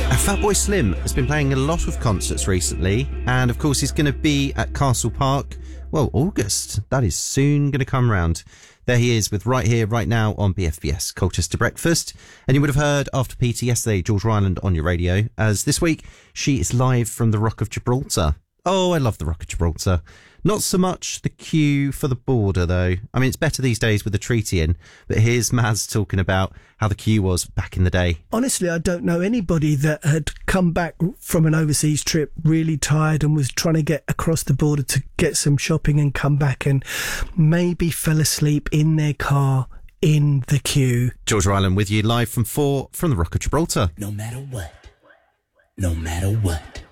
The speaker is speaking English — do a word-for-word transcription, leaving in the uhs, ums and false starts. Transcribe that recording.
Fatboy Slim has been playing a lot of concerts recently, and of course he's going to be at Castle Park. Well, August, that is soon going to come round. There he is with Right Here, Right Now on B F B S Colchester Breakfast. And you would have heard after Peter yesterday, Georgia Island on your radio, as this week she is live from the Rock of Gibraltar. Oh, I love the Rock of Gibraltar. Not so much the queue for the border, though. I mean, it's better these days with the treaty in, but here's Maz talking about how the queue was back in the day. Honestly, I don't know anybody that had come back from an overseas trip really tired and was trying to get across the border to get some shopping and come back and maybe fell asleep in their car in the queue. Georgia Island with you live from four from the Rock of Gibraltar. No matter what, no matter what.